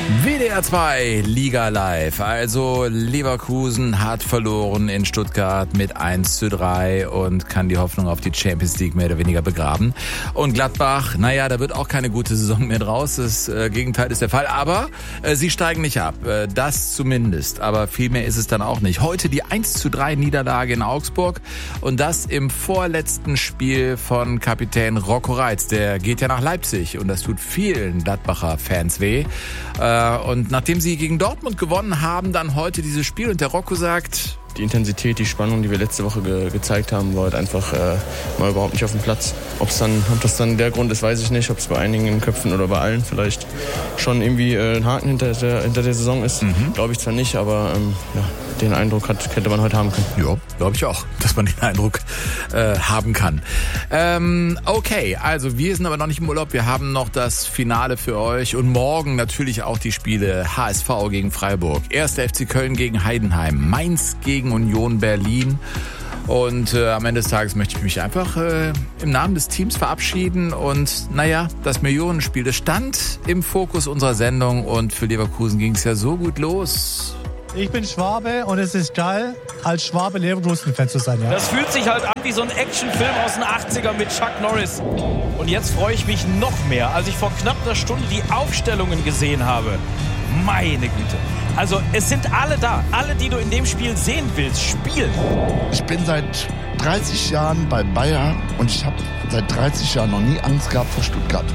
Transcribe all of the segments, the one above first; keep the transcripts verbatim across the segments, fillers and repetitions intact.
W D R zwei Liga Live. Also Leverkusen hat verloren in Stuttgart mit eins zu drei und kann die Hoffnung auf die Champions League mehr oder weniger begraben. Und Gladbach, naja, da wird auch keine gute Saison mehr draus. Das äh, Gegenteil ist der Fall. Aber äh, sie steigen nicht ab. Äh, das zumindest. Aber viel mehr ist es dann auch nicht. Heute die eins zu drei Niederlage in Augsburg. Und das im vorletzten Spiel von Kapitän Rocco Reitz. Der geht ja nach Leipzig. Und das tut vielen Gladbacher Fans weh. Äh, Und nachdem sie gegen Dortmund gewonnen haben, dann heute dieses Spiel. Und der Rocco sagt... Die Intensität, die Spannung, die wir letzte Woche ge- gezeigt haben, war halt einfach äh, mal überhaupt nicht auf dem Platz. Ob's dann, ob das dann der Grund ist, weiß ich nicht. Ob es bei einigen in den Köpfen oder bei allen vielleicht schon irgendwie äh, ein Haken hinter der, hinter der Saison ist. Mhm. Glaube ich zwar nicht, aber ähm, ja, den Eindruck hat, hätte man heute haben können. Ja, glaube ich auch, dass man den Eindruck äh, haben kann. Ähm, okay, also wir sind aber noch nicht im Urlaub. Wir haben noch das Finale für euch und morgen natürlich auch die Spiele H S V gegen Freiburg, erster F C Köln gegen Heidenheim, Mainz gegen Union Berlin. Und äh, am Ende des Tages möchte ich mich einfach äh, im Namen des Teams verabschieden. Und naja, das Millionenspiel, das stand im Fokus unserer Sendung. Und für Leverkusen ging es ja so gut los. Ich bin Schwabe und es ist geil, als Schwabe Leverkusen-Fan zu sein. Ja. Das fühlt sich halt an wie so ein Actionfilm aus den achtzigern mit Chuck Norris. Und jetzt freue ich mich noch mehr, als ich vor knapp einer Stunde die Aufstellungen gesehen habe. Meine Güte. Also es sind alle da. Alle, die du in dem Spiel sehen willst, spielen. Ich bin seit dreißig Jahren bei Bayern und ich habe seit dreißig Jahren noch nie Angst gehabt vor Stuttgart.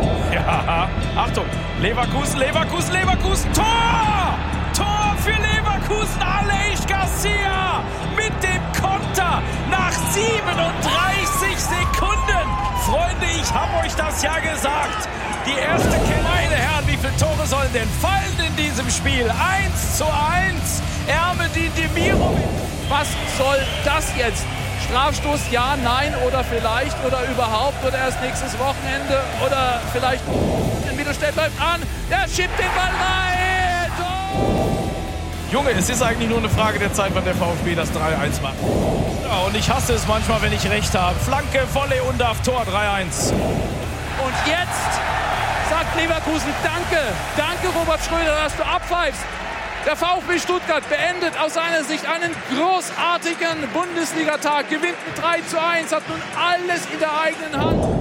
Ja, Achtung. Leverkusen, Leverkusen, Leverkusen. Tor! Tor für Leverkusen. Aleix Garcia mit dem Konter nach siebenunddreißig Sekunden. Freunde, ich habe euch das ja gesagt. Die erste Kette, meine Herren, wie viele Tore sollen denn fallen in diesem Spiel? eins zu eins. Ermedin Demirovic. Was soll das jetzt? Strafstoß, ja, nein oder vielleicht oder überhaupt oder erst nächstes Wochenende oder vielleicht in Mittelstädt läuft an. Der schiebt den Ball rein. Oh! Junge, es ist eigentlich nur eine Frage der Zeit, wann der VfB das drei eins macht. Ja, und ich hasse es manchmal, wenn ich recht habe. Flanke, Volley und auf Tor drei eins. Und jetzt sagt Leverkusen Danke. Danke, Robert Schröder, dass du abpfeifst. Der VfB Stuttgart beendet aus seiner Sicht einen großartigen Bundesligatag, gewinnt mit drei zu eins, hat nun alles in der eigenen Hand.